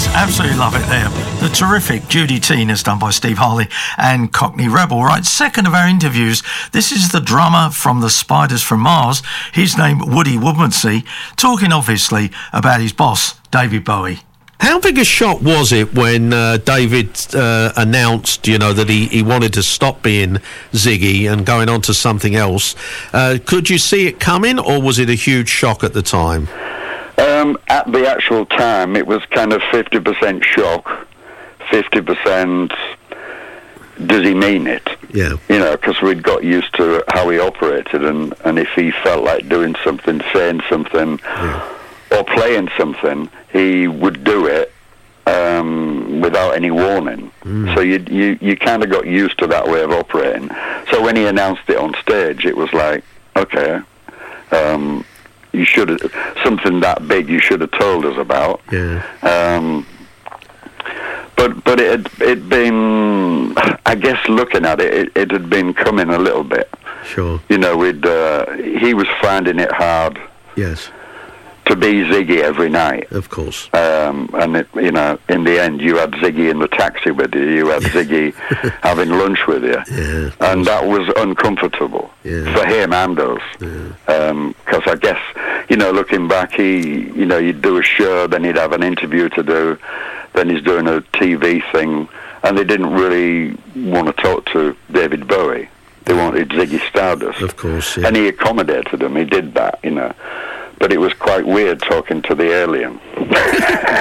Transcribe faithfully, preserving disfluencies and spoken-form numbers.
is. Absolutely love it there. The terrific Judy Teeners done by Steve Harley and Cockney Rebel. Right, second of our interviews. This is the drummer from the Spiders from Mars. His name, Woody Woodmansey, talking obviously about his boss, David Bowie. How big a shock was it when uh, David uh, announced, you know, that he, he wanted to stop being Ziggy and going on to something else? Uh, could you see it coming, or was it a huge shock at the time? Um, at the actual time, it was kind of fifty percent shock, fifty percent does he mean it? Yeah. You know, because we'd got used to how he operated, and, and if he felt like doing something, saying something, yeah. or playing something, he would do it um, without any warning. Mm. So you you, you kind of got used to that way of operating. So when he announced it on stage, it was like, okay, um, you should have, something that big you should have told us about. Yeah. Um, but but it had it been, I guess looking at it, it, it had been coming a little bit. Sure. You know, we'd, uh, he was finding it hard. Yes. To be Ziggy every night. Of course. Um, and, it, you know, in the end, you had Ziggy in the taxi with you. You had Ziggy having lunch with you. Yeah, and that was uncomfortable yeah. for him and us. Because yeah. um, I guess, you know, looking back, he, you know, you'd do a show, then he'd have an interview to do, then he's doing a T V thing, and they didn't really want to talk to David Bowie. They wanted Ziggy Stardust. Of course, yeah. And he accommodated them. He did that, you know. But it was quite weird talking to the alien.